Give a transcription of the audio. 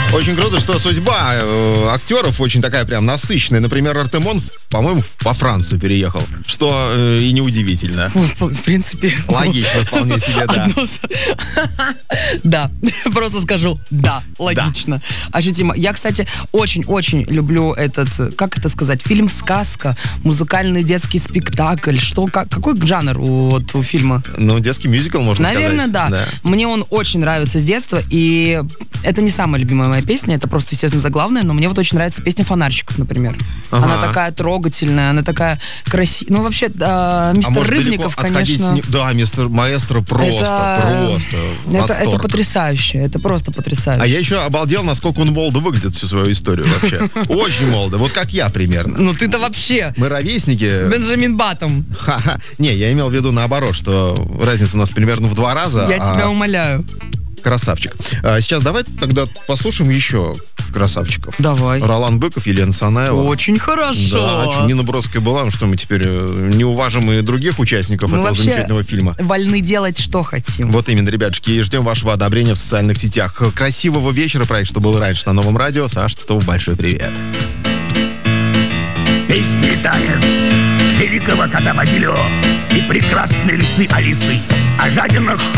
Очень круто, что судьба актеров очень такая прям насыщенная. Например, Артемон, по-моему, во Францию переехал, что и неудивительно. В принципе. Логично, вполне себе, да. Да, просто скажу, да, логично. Ощутимо. Я, кстати, очень-очень люблю этот, как это сказать, фильм-сказка, музыкальный детский спектакль. Какой жанр у фильма? Ну, детский мюзикл, можно сказать. Наверное, да. Мне он очень нравится с детства, и это не самая любимая моя песня, это просто, естественно, заглавная, но мне вот очень нравится песня «Фонарщиков», например. Ага. Она такая трогательная, она такая красивая. Ну, вообще, мистер Рыбников, конечно... Да, мистер Маэстро просто. Это потрясающе, это просто потрясающе. А я еще обалдел, насколько он молодо выглядит всю свою историю вообще. Очень молодо, вот как я примерно. Ну, ты-то вообще... Мы ровесники... Бенджамин Баттон. Не, я имел в виду наоборот, что разница у нас примерно в 2 раза. Я тебя умоляю. Красавчик. Сейчас давай тогда послушаем еще красавчиков. Давай. Ролан Быков, Елена Санаева. Очень хорошо. Да, Нина Бродская была, ну что мы теперь не уважим и других участников этого замечательного фильма. Вольны делать, что хотим. Вот именно, ребятушки, и ждем вашего одобрения в социальных сетях. Красивого вечера, проект «Что было раньше» на Новом радио. Саша Титов, большой привет. Песни танец великого кота Базилио и прекрасной лисы Алисы о жадинах